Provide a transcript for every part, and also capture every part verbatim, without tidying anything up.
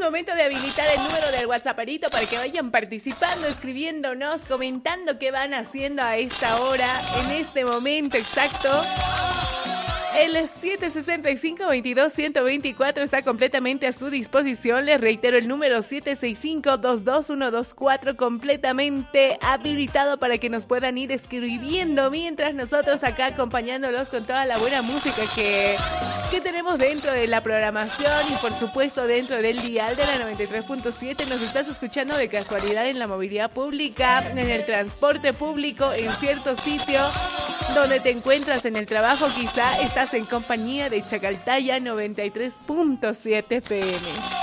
momento de habilitar el número del WhatsApperito para que vayan participando, escribiéndonos, comentando qué van haciendo a esta hora, en este momento exacto. El siete sesenta y cinco, veintidós, ciento veinticuatro está completamente a su disposición. Les reitero el número siete seis cinco, dos dos uno dos cuatro completamente habilitado para que nos puedan ir escribiendo mientras nosotros acá acompañándolos con toda la buena música que, que tenemos dentro de la programación y por supuesto dentro del dial de la noventa y tres punto siete. Nos estás escuchando de casualidad en la movilidad pública, en el transporte público, en cierto sitio donde te encuentras en el trabajo, quizá estás en compañía de Chacaltaya noventa y tres punto siete F M.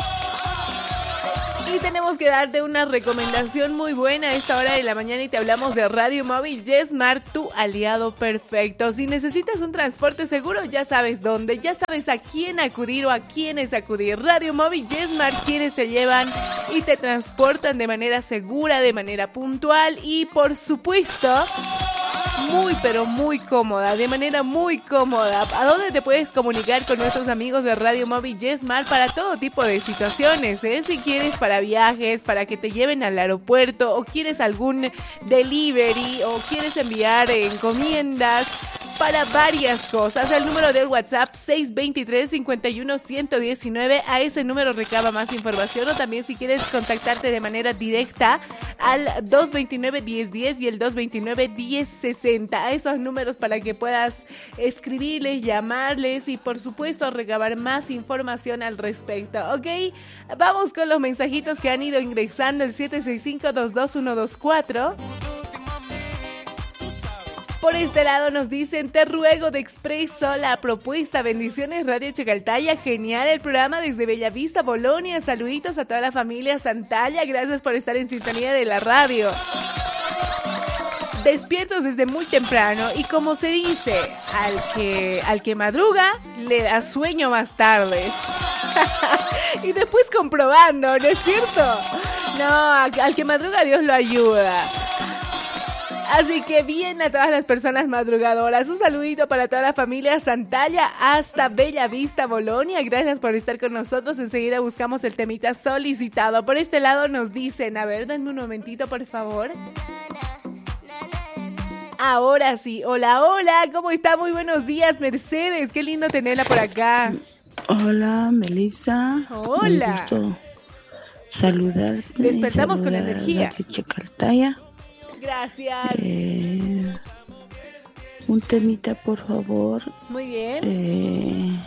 Y tenemos que darte una recomendación muy buena a esta hora de la mañana y te hablamos de Radio Móvil YesMart, tu aliado perfecto. Si necesitas un transporte seguro, ya sabes dónde, ya sabes a quién acudir o a quiénes acudir. Radio Móvil YesMart, quienes te llevan y te transportan de manera segura, de manera puntual y por supuesto muy pero muy cómoda, de manera muy cómoda. ¿A dónde te puedes comunicar con nuestros amigos de Radio Móvil YesMart para todo tipo de situaciones? ¿eh? Si quieres para viajes, para que te lleven al aeropuerto, o quieres algún delivery, o quieres enviar encomiendas, para varias cosas. El número del WhatsApp seis dos tres, cinco uno, uno uno nueve. A ese número recaba más información, o también si quieres contactarte de manera directa al dos dos nueve, diez diez y el dos dos nueve, diez sesenta. A esos números para que puedas escribirles, llamarles y por supuesto recabar más información al respecto. ¿Ok? Vamos con los mensajitos que han ido ingresando el siete seis cinco, dos dos uno dos cuatro. Por este lado nos dicen: te ruego de expreso la propuesta. Bendiciones Radio Chacaltaya, genial el programa desde Bellavista, Bolonia. Saluditos a toda la familia Santalla, gracias por estar en sintonía de la radio. Despiertos desde muy temprano y como se dice, al que, al que madruga le da sueño más tarde. Y después comprobando, ¿no es cierto? No, al que madruga Dios lo ayuda. Así que bien a todas las personas madrugadoras. Un saludito para toda la familia Santalla hasta Bellavista, Bolonia. Gracias por estar con nosotros. Enseguida buscamos el temita solicitado. Por este lado nos dicen, a ver, denme un momentito, por favor. Ahora sí. Hola, hola. ¿Cómo está? Muy buenos días, Mercedes. Qué lindo tenerla por acá. Hola, Melissa. Hola. Un gusto saludarte. Despertamos con energía. Chacaltaya. Gracias. Eh, un temita, por favor. Muy bien. Eh,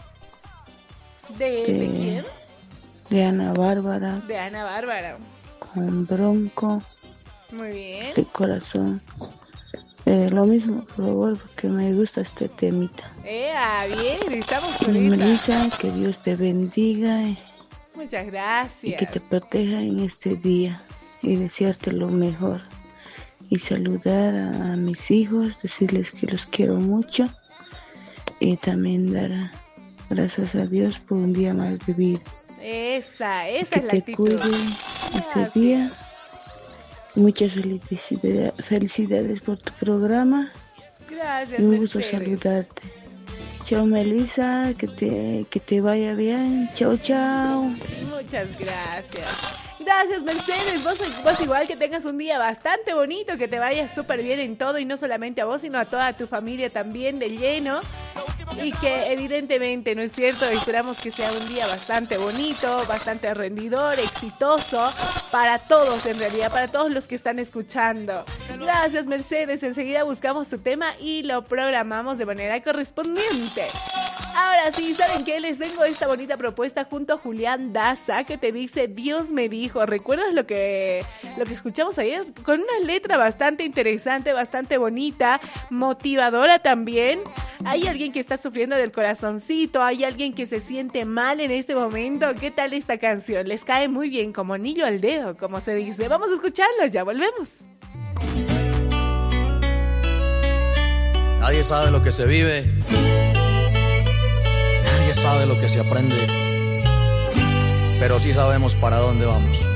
¿De, de, ¿De quién? De Ana Bárbara. De Ana Bárbara. Con Bronco. Muy bien. De corazón. Eh, lo mismo, por favor, porque me gusta este temita. Eh, ah, bien, estamos con y esa. Melissa, que Dios te bendiga. Y, muchas gracias. Y que te proteja en este día. Y desearte lo mejor. Y saludar a mis hijos, decirles que los quiero mucho y también dar gracias a Dios por un día más de vida. Esa, esa que es la te actitud. cuide ese día. Muchas felicidades, felicidades por tu programa. Gracias, un gusto Mercedes. saludarte. Chao, Melissa, que te, que te vaya bien. Chao, chao. Muchas gracias. Gracias, Mercedes. Vos, vos igual, que tengas un día bastante bonito, que te vaya súper bien en todo y no solamente a vos, sino a toda tu familia también de lleno. Y que evidentemente, ¿no es cierto? Esperamos que sea un día bastante bonito, bastante rendidor, exitoso para todos en realidad, para todos los que están escuchando. Gracias, Mercedes. Enseguida buscamos tu tema y lo programamos de manera correspondiente. Ahora sí, ¿saben qué? Les tengo esta bonita propuesta junto a Julián Daza, que te dice Dios me dijo. ¿Recuerdas lo que, lo que escuchamos ayer? Con una letra bastante interesante, bastante bonita, motivadora también. Hay alguien que está sufriendo del corazoncito, hay alguien que se siente mal en este momento. ¿Qué tal esta canción? Les cae muy bien, como anillo al dedo, como se dice. Vamos a escucharlo, ya volvemos. Nadie sabe lo que se vive, nadie sabe lo que se aprende, pero sí sabemos para dónde vamos.